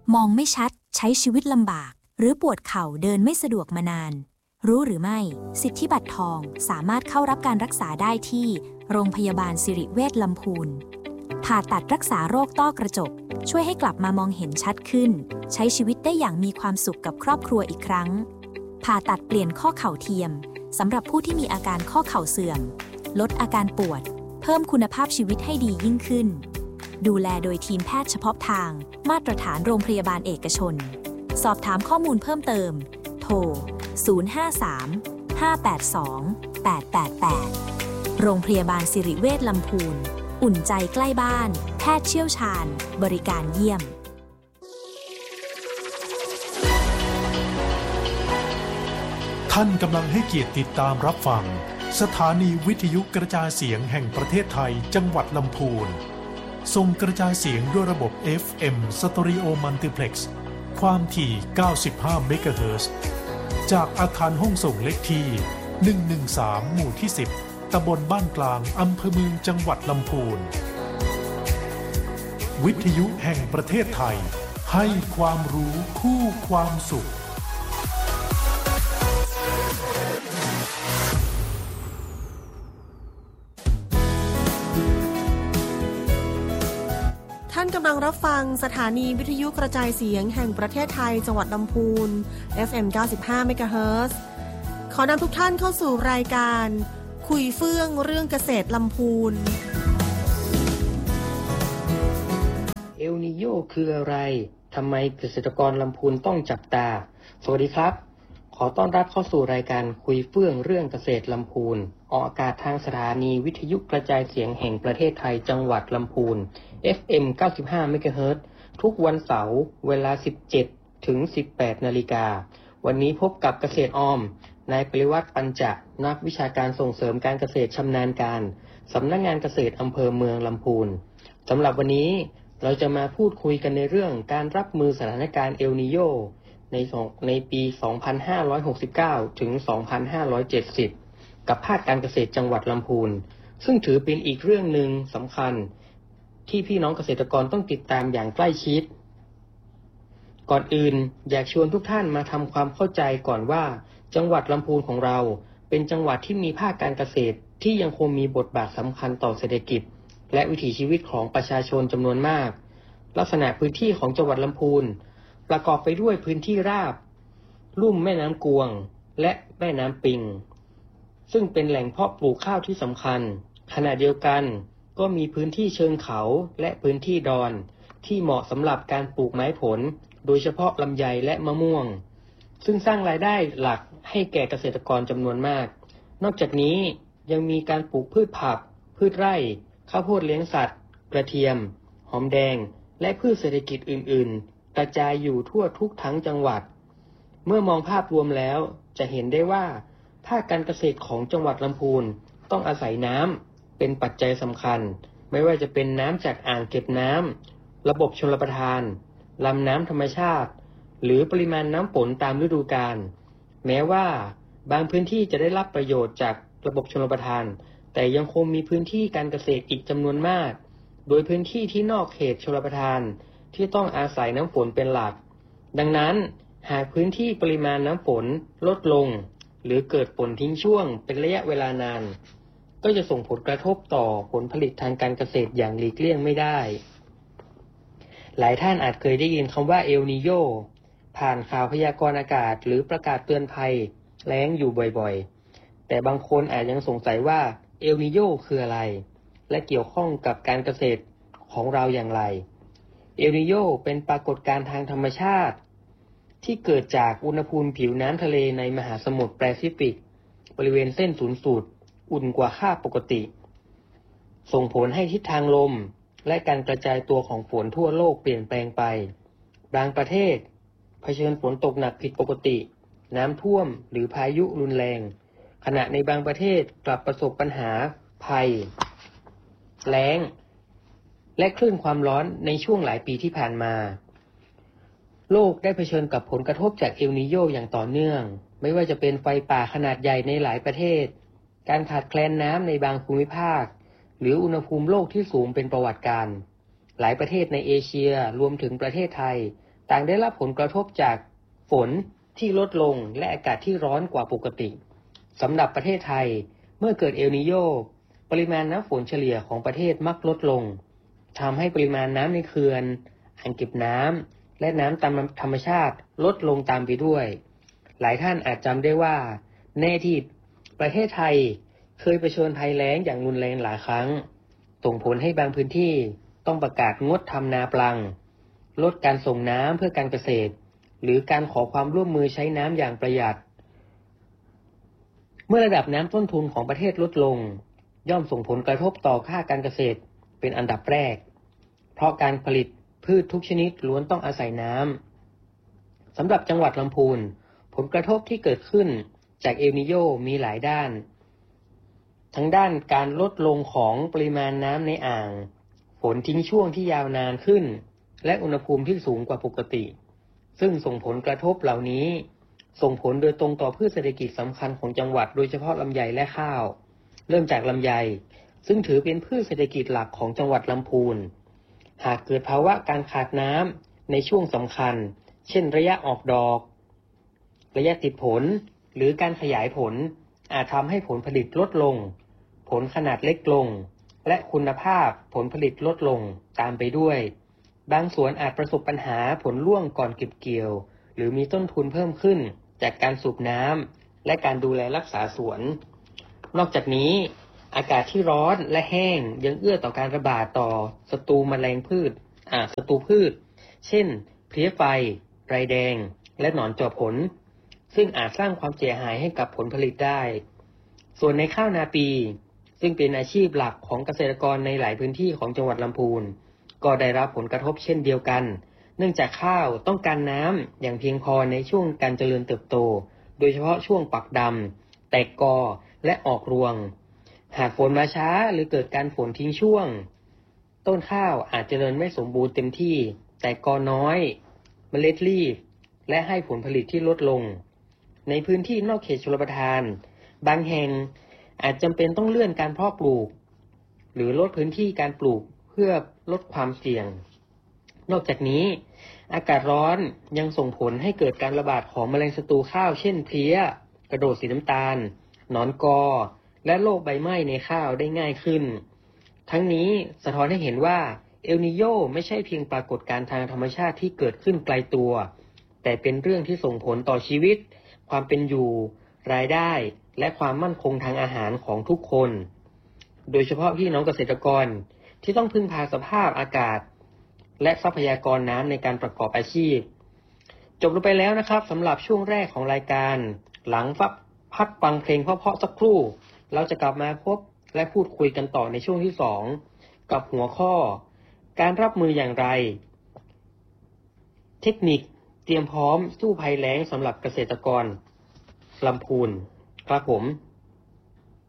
มองไม่ชัดใช้ชีวิตลำบากหรือปวดเข่าเดินไม่สะดวกมานานรู้หรือไม่สิทธิบัตรทองสามารถเข้ารับการรักษาได้ที่โรงพยาบาลสิริเวชลำพูนผ่าตัดรักษาโรคต้อกระจกช่วยให้กลับมามองเห็นชัดขึ้นใช้ชีวิตได้อย่างมีความสุขกับครอบครัวอีกครั้งผ่าตัดเปลี่ยนข้อเข่าเทียมสำหรับผู้ที่มีอาการข้อเข่าเสื่อมลดอาการปวดเพิ่มคุณภาพชีวิตให้ดียิ่งขึ้นดูแลโดยทีมแพทย์เฉพาะทางมาตรฐานโรงพยาบาลเอกชนสอบถามข้อมูลเพิ่มเติมโทร053-582-888โรงพยาบาลสิริเวชลำพูนอุ่นใจใกล้บ้านแพทย์เชี่ยวชาญบริการเยี่ยมท่านกำลังให้เกียรติติดตามรับฟังสถานีวิทยุกระจายเสียงแห่งประเทศไทยจังหวัดลำพูนส่งกระจายเสียงด้วยระบบ FM Stereo Multiplex ความถี่ 95 เมกะเฮิรตซ์จากอาคารห้องส่งเลขที่ 113 หมู่ที่ 10 ตำบลบ้านกลางอำเภอเมืองจังหวัดลำพูนวิทยุแห่งประเทศไทยให้ความรู้คู่ความสุขท่านกำลังรับฟังสถานีวิทยุกระจายเสียงแห่งประเทศไทยจังหวัดลำพูน FM 95 เมกะเฮิรตซ์ ขอนำทุกท่านเข้าสู่รายการคุยเฟื่องเรื่องเกษตรลำพูนเอลนีโญคืออะไรทำไมเกษตรกรลำพูนต้องจับตาสวัสดีครับขอต้อนรับเข้าสู่รายการคุยเฟื่องเรื่องเกษตรลำพูนออกอากาศทางสถานีวิทยุกระจายเสียงแห่งประเทศไทยจังหวัดลำพูน FM 95 เมกะเฮิรตซ์ทุกวันเสาร์เวลา 17 ถึง 18 นาฬิกาวันนี้พบกับเกษตรออมนายปริวัติปัญจนักวิชาการส่งเสริมการเกษตรชำนาญการสำนักงานเกษตรอำเภอเมืองลำพูนสำหรับวันนี้เราจะมาพูดคุยกันในเรื่องการรับมือสถานการณ์เอลนีโญในปี 2569 ถึง 2570 กับภาคการเกษตรจังหวัดลำพูนซึ่งถือเป็นอีกเรื่องหนึ่งสำคัญที่พี่น้องเกษตรกรต้องติดตามอย่างใกล้ชิดก่อนอื่นอยากชวนทุกท่านมาทำความเข้าใจก่อนว่าจังหวัดลำพูนของเราเป็นจังหวัดที่มีภาคการเกษตรที่ยังคงมีบทบาทสำคัญต่อเศรษฐกิจและวิถีชีวิตของประชาชนจำนวนมากลักษณะพื้นที่ของจังหวัดลำพูนประกอบไปด้วยพื้นที่ราบลุ่มแม่น้ำกวงและแม่น้ำปิงซึ่งเป็นแหล่งเพาะปลูกข้าวที่สำคัญขณะเดียวกันก็มีพื้นที่เชิงเขาและพื้นที่ดอนที่เหมาะสำหรับการปลูกไม้ผลโดยเฉพาะลำไยและมะม่วงซึ่งสร้างรายได้หลักให้แก่เกษตรกรจำนวนมากนอกจากนี้ยังมีการปลูกพืชผักพืชไร่ข้าวโพดเลี้ยงสัตว์กระเทียมหอมแดงและพืชเศรษฐกิจอื่นๆกระจายอยู่ทั่วทุกทั้งจังหวัดเมื่อมองภาพรวมแล้วจะเห็นได้ว่าภาคการเกษตรของจังหวัดลำพูนต้องอาศัยน้ำเป็นปัจจัยสำคัญไม่ว่าจะเป็นน้ำจากอ่างเก็บน้ำระบบชลประทานลำน้ำธรรมชาติหรือปริมาณน้ำฝนตามฤดูกาลแม้ว่าบางพื้นที่จะได้รับประโยชน์จากระบบชลประทานแต่ยังคงมีพื้นที่การเกษตรอีกจำนวนมากโดยพื้นที่ที่นอกเขตชลประทานที่ต้องอาศัยน้ำฝนเป็นหลักดังนั้นหากพื้นที่ปริมาณน้ำฝนลดลงหรือเกิดฝนทิ้งช่วงเป็นระยะเวลานานก็จะส่งผลกระทบต่อผลผลิตทางการเกษตรอย่างหลีกเลี่ยงไม่ได้หลายท่านอาจเคยได้ยินคำว่าเอลนีโญผ่านข่าวพยากรณ์อากาศหรือประกาศเตือนภัยแล้งอยู่บ่อยๆแต่บางคนอาจยังสงสัยว่าเอลนีโญคืออะไรและเกี่ยวข้องกับการเกษตรของเราอย่างไรเอลนีโญเป็นปรากฏการณ์ทางธรรมชาติที่เกิดจากอุณหภูมิผิวน้ำทะเลในมหาสมุทรแปซิฟิกบริเวณเส้นศูนย์สูตรอุ่นกว่าค่าปกติส่งผลให้ทิศทางลมและการกระจายตัวของฝนทั่วโลกเปลี่ยนแปลงไปบางประเทศเผชิญฝนตกหนักผิดปกติน้ำท่วมหรือพายุรุนแรงขณะในบางประเทศกลับประสบปัญหาภัยแล้งและคลื่นความร้อนในช่วงหลายปีที่ผ่านมาโลกได้เผชิญกับผลกระทบจากเอลนีโญอย่างต่อเนื่องไม่ว่าจะเป็นไฟป่าขนาดใหญ่ในหลายประเทศการขาดแคลนน้ำในบางภูมิภาคหรืออุณหภูมิโลกที่สูงเป็นประวัติการณ์หลายประเทศในเอเชียรวมถึงประเทศไทยต่างได้รับผลกระทบจากฝนที่ลดลงและอากาศที่ร้อนกว่าปกติสำหรับประเทศไทยเมื่อเกิดเอลนีโญปริมาณน้ำฝนเฉลี่ยของประเทศมักลดลงทำให้ปริมาณน้ำในเขื่อนอ่างเก็บน้ำและน้ำตามธรรมชาติลดลงตามไปด้วยหลายท่านอาจจำได้ว่าในอดีตประเทศไทยเคยเผชิญภัยแล้งอย่างรุนแรงหลายครั้งส่งผลให้บางพื้นที่ต้องประกาศงดทำนาปลังลดการส่งน้ำเพื่อการเกษตรหรือการขอความร่วมมือใช้น้ำอย่างประหยัดเมื่อระดับน้ำต้นทุนของประเทศลดลงย่อมส่งผลกระทบต่อภาคการเกษตรเป็นอันดับแรกเพราะการผลิตพืชทุกชนิดล้วนต้องอาศัยน้ำสำหรับจังหวัดลำพูนผลกระทบที่เกิดขึ้นจากเอลนีโญมีหลายด้านทั้งด้านการลดลงของปริมาณน้ำในอ่างฝนทิ้งช่วงที่ยาวนานขึ้นและอุณหภูมิที่สูงกว่าปกติซึ่งส่งผลกระทบเหล่านี้ส่งผลโดยตรงต่อพืชเศรษฐกิจสำคัญของจังหวัดโดยเฉพาะลำไยและข้าวเริ่มจากลำไยซึ่งถือเป็นพืชเศรษฐกิจหลักของจังหวัดลำพูนหากเกิดภาวะการขาดน้ำในช่วงสำคัญเช่นระยะออกดอกระยะติดผลหรือการขยายผลอาจทำให้ผลผลิตลดลงผลขนาดเล็กลงและคุณภาพผลผลิตลดลงตามไปด้วยบางสวนอาจประสบปัญหาผลร่วงก่อนเก็บเกี่ยวหรือมีต้นทุนเพิ่มขึ้นจากการสูบน้ำและการดูแลรักษาสวนนอกจากนี้อากาศที่ร้อนและแห้งยังเอื้อต่อการระบาดต่อศัตรูแมลงพืชเช่นเพลี้ยไฟไรแดงและหนอนเจาะผลซึ่งอาจสร้างความเสียหายให้กับผลผลิตได้ส่วนในข้าวนาปีซึ่งเป็นอาชีพหลักของเกษตรกรในหลายพื้นที่ของจังหวัดลำพูนก็ได้รับผลกระทบเช่นเดียวกันเนื่องจากข้าวต้องการน้ำอย่างเพียงพอในช่วงการเจริญเติบโตโดยเฉพาะช่วงปักดำแตกกอและออกรวงหากฝนมาช้าหรือเกิดการฝนทิ้งช่วงต้นข้าวอาจเจริญไม่สมบูรณ์เต็มที่แตกกอน้อยเมล็ดรีบและให้ผลผลิตที่ลดลงในพื้นที่นอกเขตชลประทานบางแห่งอาจจำเป็นต้องเลื่อนการเพาะปลูกหรือลดพื้นที่การปลูกเพื่อลดความเสี่ยงนอกจากนี้อากาศร้อนยังส่งผลให้เกิดการระบาดของแมลงศัตรูข้าวเช่นเพลี้ยกระโดดสีน้ำตาลหนอนกอและโรคใบไหม้ในข้าวได้ง่ายขึ้นทั้งนี้สะท้อนให้เห็นว่าเอลนีโญไม่ใช่เพียงปรากฏการณ์ทางธรรมชาติที่เกิดขึ้นไกลตัวแต่เป็นเรื่องที่ส่งผลต่อชีวิตความเป็นอยู่รายได้และความมั่นคงทางอาหารของทุกคนโดยเฉพาะพี่น้องเกษตรกรที่ต้องพึ่งพาสภาพอากาศและทรัพยากรน้ำในการประกอบอาชีพจบลงไปแล้วนะครับสำหรับช่วงแรกของรายการหลังพักฟังเพลงเพราะๆสักครู่เราจะกลับมาพบและพูดคุยกันต่อในช่วงที่2กับหัวข้อการรับมืออย่างไรเทคนิคเตรียมพร้อมสู้ภัยแล้งสำหรับเกษตรกรลำพูนครับผม